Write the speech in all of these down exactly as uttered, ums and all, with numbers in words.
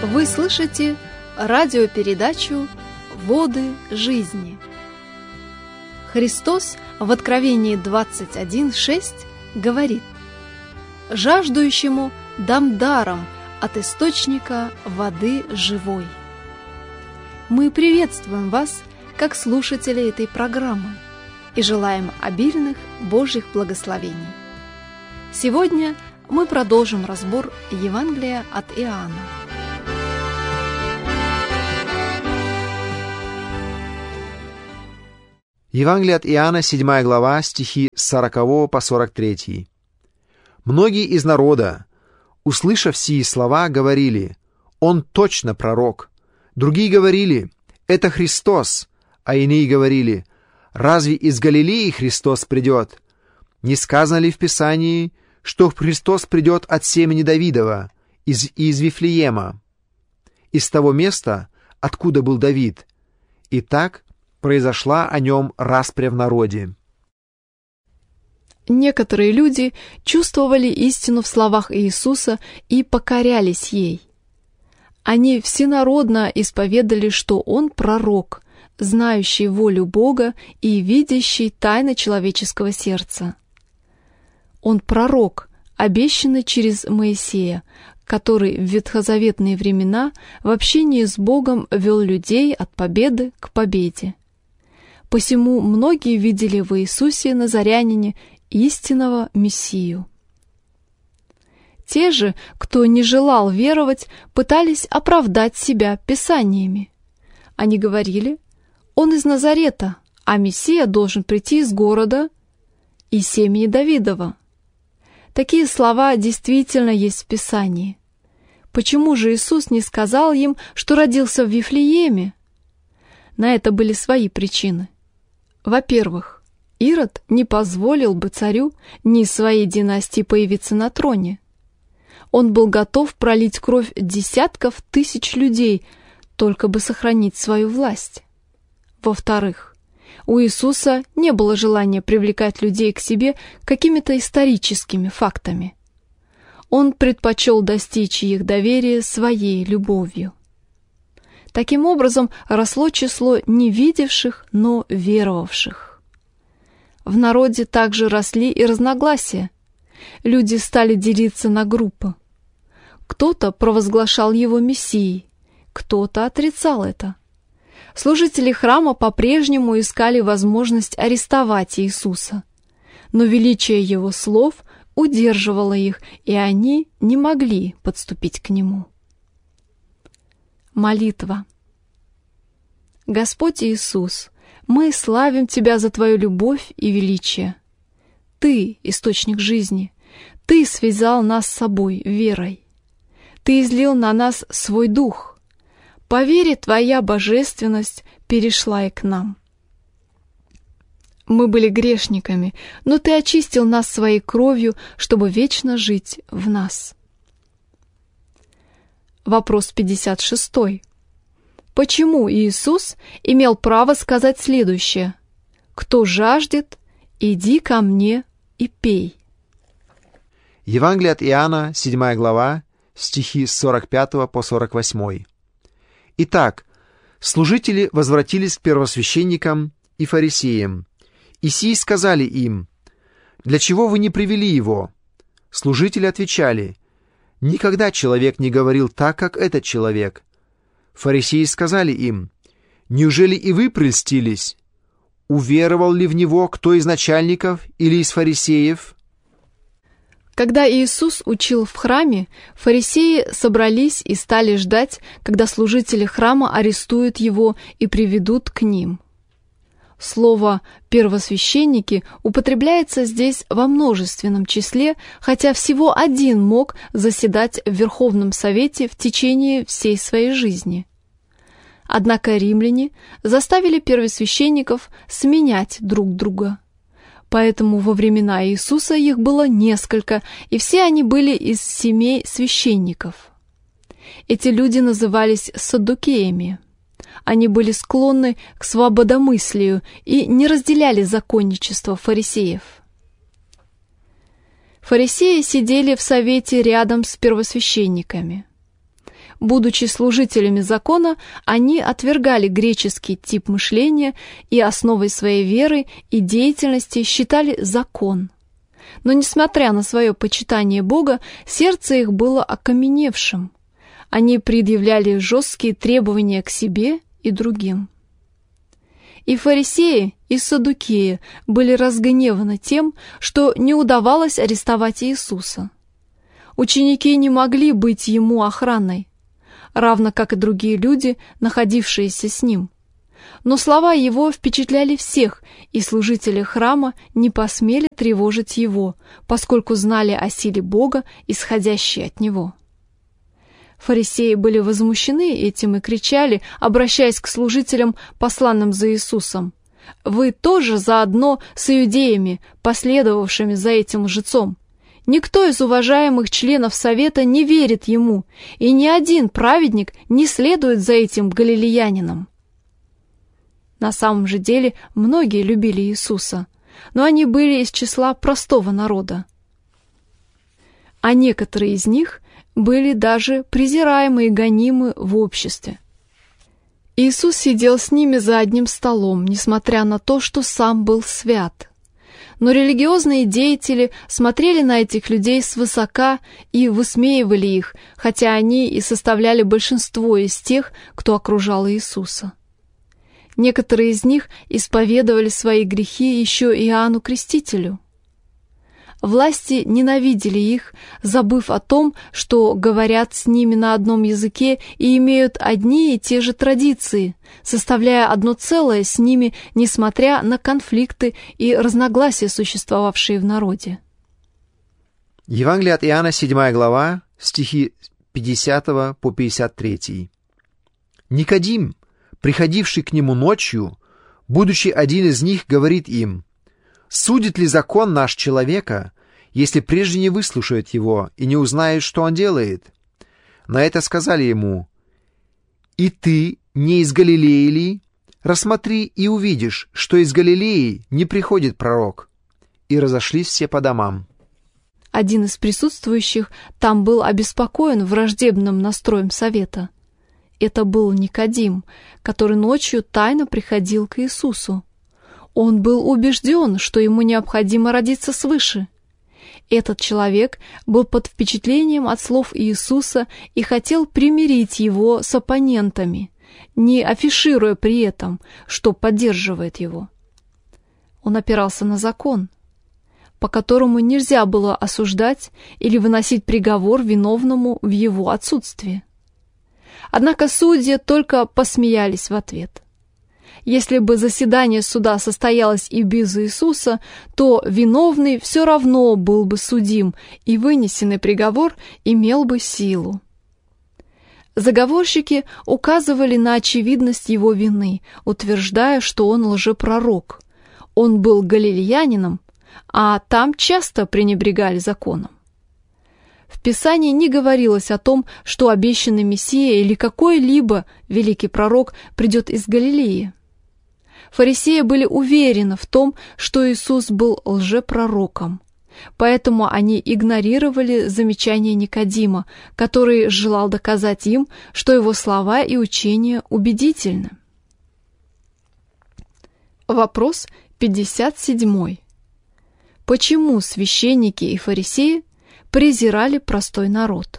Вы слышите радиопередачу «Воды жизни». Христос в Откровении двадцать один шесть говорит: «Жаждущему дам даром от источника воды живой». Мы приветствуем вас, как слушатели этой программы, и желаем обильных Божьих благословений. Сегодня мы продолжим разбор Евангелия от Иоанна. Евангелие от Иоанна, седьмая глава, стихи с сорокового по сорок третий. «Многие из народа, услышав сии слова, говорили: Он точно пророк. Другие говорили: Это Христос. А иные говорили: Разве из Галилеи Христос придет? Не сказано ли в Писании, что Христос придет от семени Давидова, из, из Вифлеема, из того места, откуда был Давид? И так произошла о нем распря в народе». Некоторые люди чувствовали истину в словах Иисуса и покорялись ей. Они всенародно исповедали, что Он пророк, знающий волю Бога и видящий тайны человеческого сердца. Он пророк, обещанный через Моисея, который в ветхозаветные времена в общении с Богом вел людей от победы к победе. Посему многие видели в Иисусе Назарянине истинного Мессию. Те же, кто не желал веровать, пытались оправдать себя Писаниями. Они говорили: «Он из Назарета, а Мессия должен прийти из города и семени Давидова». Такие слова действительно есть в Писании. Почему же Иисус не сказал им, что родился в Вифлееме? На это были свои причины. Во-первых, Ирод не позволил бы царю ни своей династии появиться на троне. Он был готов пролить кровь десятков тысяч людей, только бы сохранить свою власть. Во-вторых, у Иисуса не было желания привлекать людей к себе какими-то историческими фактами. Он предпочел достичь их доверия своей любовью. Таким образом, росло число не видевших, но веровавших. В народе также росли и разногласия. Люди стали делиться на группы. Кто-то провозглашал его мессией, кто-то отрицал это. Служители храма по-прежнему искали возможность арестовать Иисуса, но величие его слов удерживало их, и они не могли подступить к нему. Молитва. Господь Иисус, мы славим Тебя за Твою любовь и величие. Ты — источник жизни, Ты связал нас с собой верой. Ты излил на нас свой дух. По вере Твоя божественность перешла и к нам. Мы были грешниками, но Ты очистил нас своей кровью, чтобы вечно жить в нас. Вопрос пятьдесят шесть. Почему Иисус имел право сказать следующее: «Кто жаждет, иди ко мне и пей»? Евангелие от Иоанна, седьмая глава, стихи с сорок пятого по сорок восьмой. Итак, служители возвратились к первосвященникам и фарисеям, и сии сказали им: «Для чего вы не привели его?» Служители отвечали: «Никогда человек не говорил так, как этот человек». Фарисеи сказали им: «Неужели и вы прельстились? Уверовал ли в него кто из начальников или из фарисеев?» Когда Иисус учил в храме, фарисеи собрались и стали ждать, когда служители храма арестуют его и приведут к ним. Слово «первосвященники» употребляется здесь во множественном числе, хотя всего один мог заседать в Верховном Совете в течение всей своей жизни. Однако римляне заставили первосвященников сменять друг друга. Поэтому во времена Иисуса их было несколько, и все они были из семей священников. Эти люди назывались саддукеями. Они были склонны к свободомыслию и не разделяли законничество фарисеев. Фарисеи сидели в совете рядом с первосвященниками. Будучи служителями закона, они отвергали греческий тип мышления и основой своей веры и деятельности считали закон. Но, несмотря на свое почитание Бога, сердце их было окаменевшим. Они предъявляли жесткие требования к себе и другим. И фарисеи, и саддукеи были разгневаны тем, что не удавалось арестовать Иисуса. Ученики не могли быть ему охраной, равно как и другие люди, находившиеся с ним. Но слова его впечатляли всех, и служители храма не посмели тревожить его, поскольку знали о силе Бога, исходящей от него. Фарисеи были возмущены этим и кричали, обращаясь к служителям, посланным за Иисусом: «Вы тоже заодно с иудеями, последовавшими за этим лжецом. Никто из уважаемых членов Совета не верит ему, и ни один праведник не следует за этим галилеянином». На самом же деле многие любили Иисуса, но они были из числа простого народа. А некоторые из них были даже презираемы и гонимы в обществе. Иисус сидел с ними за одним столом, несмотря на то, что сам был свят. Но религиозные деятели смотрели на этих людей свысока и высмеивали их, хотя они и составляли большинство из тех, кто окружал Иисуса. Некоторые из них исповедовали свои грехи еще Иоанну Крестителю. Власти ненавидели их, забыв о том, что говорят с ними на одном языке и имеют одни и те же традиции, составляя одно целое с ними, несмотря на конфликты и разногласия, существовавшие в народе. Евангелие от Иоанна, седьмая глава, стихи пятидесятого по пятьдесят третий. Никодим, приходивший к нему ночью, будучи один из них, говорит им: «Судит ли закон наш человека, если прежде не выслушает его и не узнает, что он делает?» На это сказали ему: «И ты не из Галилеи ли? Рассмотри и увидишь, что из Галилеи не приходит пророк». И разошлись все по домам. Один из присутствующих там был обеспокоен враждебным настроем совета. Это был Никодим, который ночью тайно приходил к Иисусу. Он был убежден, что ему необходимо родиться свыше. Этот человек был под впечатлением от слов Иисуса и хотел примирить его с оппонентами, не афишируя при этом, что поддерживает его. Он опирался на закон, по которому нельзя было осуждать или выносить приговор виновному в его отсутствии. Однако судьи только посмеялись в ответ. Если бы заседание суда состоялось и без Иисуса, то виновный все равно был бы судим, и вынесенный приговор имел бы силу. Заговорщики указывали на очевидность его вины, утверждая, что он лжепророк. Он был галилеянином, а там часто пренебрегали законом. В Писании не говорилось о том, что обещанный Мессия или какой-либо великий пророк придет из Галилеи. Фарисеи были уверены в том, что Иисус был лжепророком, поэтому они игнорировали замечания Никодима, который желал доказать им, что его слова и учения убедительны. Вопрос пятьдесят семь. Почему священники и фарисеи презирали простой народ?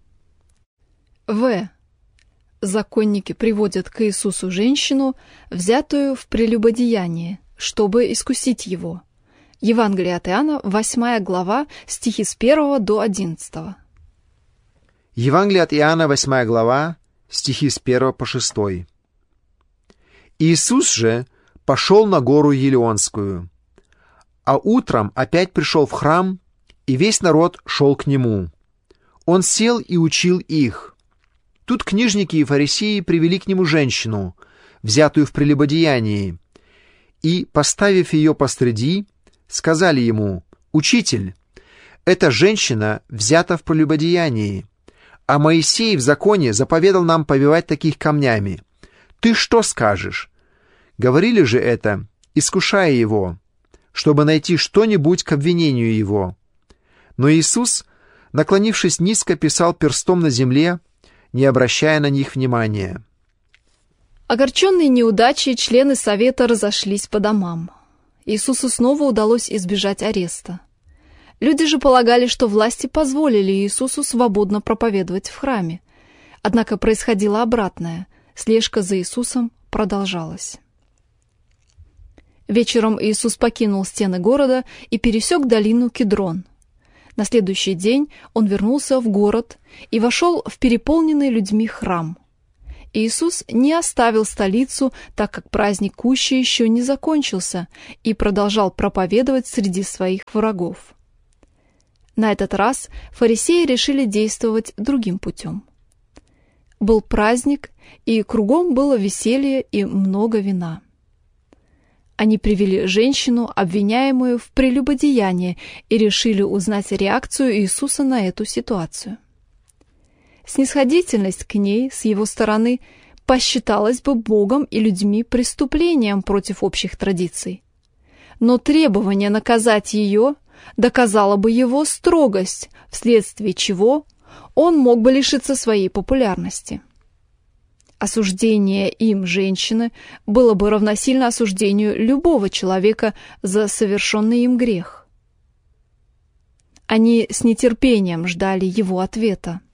В. Законники приводят к Иисусу женщину, взятую в прелюбодеяние, чтобы искусить его. Евангелие от Иоанна, восьмая глава, стихи с первого до одиннадцатого. Евангелие от Иоанна, восьмая глава, стихи с первого по шестой. Иисус же пошел на гору Елеонскую, а утром опять пришел в храм, и весь народ шел к нему. Он сел и учил их. Тут книжники и фарисеи привели к нему женщину, взятую в прелюбодеянии, и, поставив ее посреди, сказали ему: «Учитель, эта женщина взята в прелюбодеянии, а Моисей в законе заповедал нам побивать таких камнями. Ты что скажешь?» Говорили же это, искушая его, чтобы найти что-нибудь к обвинению его. Но Иисус, наклонившись низко, писал перстом на земле, не обращая на них внимания. Огорченные неудачей, члены совета разошлись по домам. Иисусу снова удалось избежать ареста. Люди же полагали, что власти позволили Иисусу свободно проповедовать в храме. Однако происходило обратное. Слежка за Иисусом продолжалась. Вечером Иисус покинул стены города и пересек долину Кедрон. На следующий день он вернулся в город и вошел в переполненный людьми храм. Иисус не оставил столицу, так как праздник Кущи еще не закончился, и продолжал проповедовать среди своих врагов. На этот раз фарисеи решили действовать другим путем. Был праздник, и кругом было веселье и много вина. Они привели женщину, обвиняемую в прелюбодеянии, и решили узнать реакцию Иисуса на эту ситуацию. Снисходительность к ней с его стороны посчиталась бы Богом и людьми преступлением против общих традиций. Но требование наказать ее доказало бы его строгость, вследствие чего он мог бы лишиться своей популярности. Осуждение им женщины было бы равносильно осуждению любого человека за совершенный им грех. Они с нетерпением ждали его ответа.